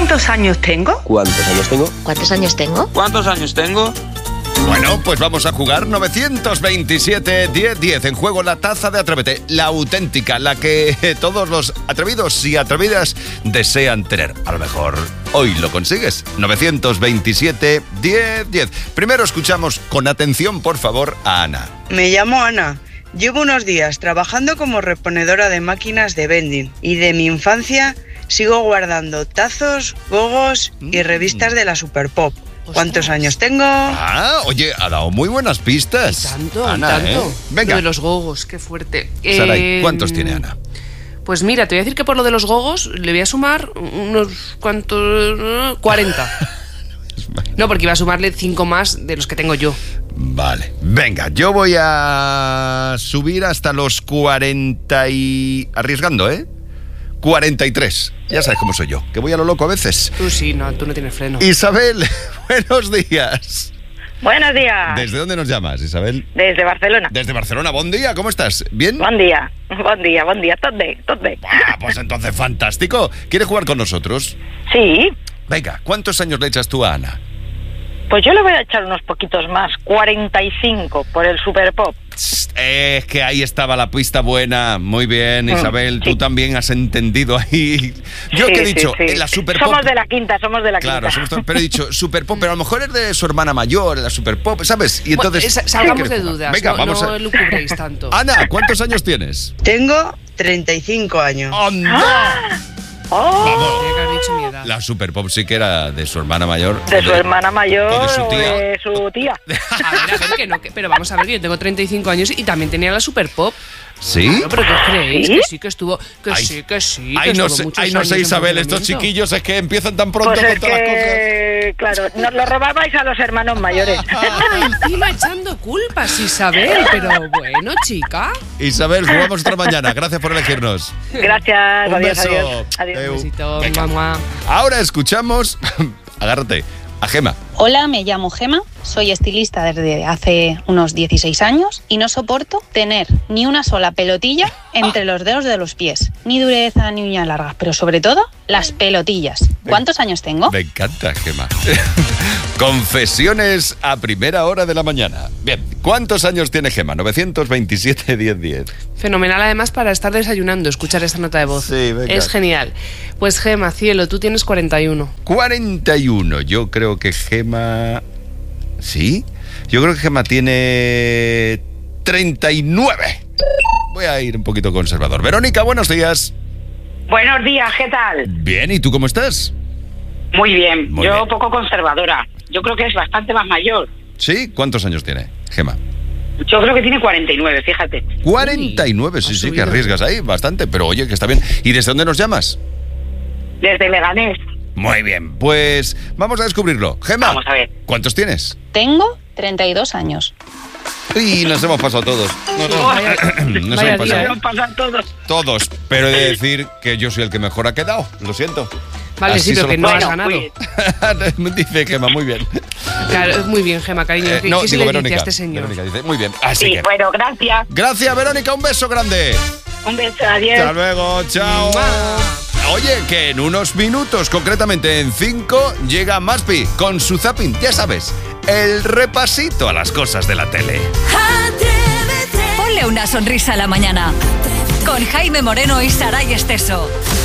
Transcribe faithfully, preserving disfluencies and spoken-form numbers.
¿Cuántos años tengo? ¿Cuántos años tengo? ¿Cuántos años tengo? ¿Cuántos años tengo? Bueno, pues vamos a jugar novecientos veintisiete diez diez. En juego la taza de Atrévete, la auténtica, la que todos los atrevidos y atrevidas desean tener. A lo mejor hoy lo consigues. novecientos veintisiete diez diez. Primero escuchamos con atención, por favor, a Ana. Me llamo Ana. Llevo unos días trabajando como reponedora de máquinas de vending y de mi infancia sigo guardando tazos, gogos y revistas de la Super Pop. ¿Cuántos Ostras. años tengo? Ah, oye, ha dado muy buenas pistas. Y tanto, Ana, y tanto. ¿eh? Venga, Lo de los gogos, qué fuerte. Saray, Eh, ¿cuántos tiene Ana? Pues mira, te voy a decir que por lo de los gogos le voy a sumar unos cuantos... cuarenta. No, porque iba a sumarle cinco más de los que tengo yo. Vale, venga, yo voy a subir hasta los cuarenta y... Arriesgando, ¿eh? cuarenta y tres. Ya sabes cómo soy yo, que voy a lo loco a veces. Tú sí, no, tú no tienes freno. Isabel, buenos días. Buenos días. ¿Desde dónde nos llamas, Isabel? Desde Barcelona. Desde Barcelona, buen día, ¿cómo estás? ¿Bien? Bon día, bon día, bon día. Tot bé, tot bé. Ah, pues entonces fantástico. ¿Quieres jugar con nosotros? Sí, Venga, ¿cuántos años le echas tú a Ana? pues yo le voy a echar unos poquitos más. cuarenta y cinco por el Super Pop. Es eh, que ahí estaba la pista buena. Muy bien, Isabel, Mm, tú sí. también has entendido ahí. Yo Sí, que he sí, dicho, sí. eh, la Super Pop... Somos de la quinta, somos de la Claro, quinta. somos todos- pero he dicho Super Pop, pero a lo mejor es de su hermana mayor, la Super Pop, ¿sabes? Y entonces... Bueno, esa- ¿qué salgamos quieres de jugar? dudas, Venga, no, vamos no a... lucubréis tanto. Ana, ¿cuántos años tienes? Tengo treinta y cinco años. ¡Anda! ¡Oh! Vamos. Tenía que haber dicho mi edad. La Super Pop sí que era de su hermana mayor. De o su hermana mayor o de su o tía. de su tía. A ver, a ver, que no, que- pero vamos a ver, que yo tengo treinta y cinco años y también tenía la Super Pop. ¿Sí? Claro, pero ¿qué creéis? ¿Sí? Que sí, que estuvo, que Ay, sí, que sí, Ay, que no estuvo sé, muchos ay, no sé, años en Isabel, estos funcionamiento. chiquillos es que empiezan tan pronto Pues con es todas las cosas. que, claro, nos lo robabais a los hermanos mayores. Ah, encima echando culpas, Isabel, pero bueno, chica. Isabel, jugamos otra mañana. Gracias por elegirnos. Gracias, Un adiós, beso. adiós. Adiós. Adeu. Besito, Venga. mamá. Ahora escuchamos, agárrate, a Gema. Hola, me llamo Gema, soy estilista desde hace unos dieciséis años y no soporto tener ni una sola pelotilla entre los dedos de los pies, ni dureza ni uñas largas, pero sobre todo las pelotillas. ¿Cuántos años tengo? Me encanta, Gema. Confesiones a primera hora de la mañana. Bien, ¿cuántos años tiene Gema? novecientos veintisiete diez diez. Fenomenal además para estar desayunando, escuchar esta nota de voz. Sí, venga. Es genial. Pues Gema, cielo, tú tienes cuarenta y uno. cuarenta y uno. Yo creo que Gema... ¿Sí? Yo creo que Gema tiene treinta y nueve. Voy a ir un poquito conservador. Verónica, buenos días. Buenos días, ¿qué tal? Bien, ¿y tú cómo estás? Muy bien, Muy yo bien. poco conservadora. Yo creo que es bastante más mayor. ¿Sí? ¿Cuántos años tiene Gema? Yo creo que tiene cuarenta y nueve, fíjate. cuarenta y nueve, sí, ha sí, que subido. arriesgas ahí bastante, pero oye, que está bien. ¿Y desde dónde nos llamas? Desde Leganés. Muy bien, pues vamos a descubrirlo. Gema, Vamos a ver. ¿cuántos tienes? Tengo treinta y dos años. Y nos hemos pasado todos. Nos, nos Vaya hemos día, pasado ¿eh? Nos pasan todos. todos. Pero he de decir que yo soy el que mejor ha quedado. Lo siento. Vale, Así sí, pero solo que no puedo. has Bueno, ganado. muy bien. Dice Gema, muy bien. Claro, muy bien, Gema, cariño. Eh, ¿Qué, no, qué se digo le Verónica. dice a este señor? Verónica dice, muy bien. Así Sí, que. bueno, gracias. Gracias, Verónica. Un beso grande. Un beso, adiós. Hasta luego. Chao. Mua. Oye, que en unos minutos, concretamente en cinco, llega Maspi con su zapping. Ya sabes, el repasito a las cosas de la tele. Ponle una sonrisa a la mañana. Con Jaime Moreno y Saray Esteso.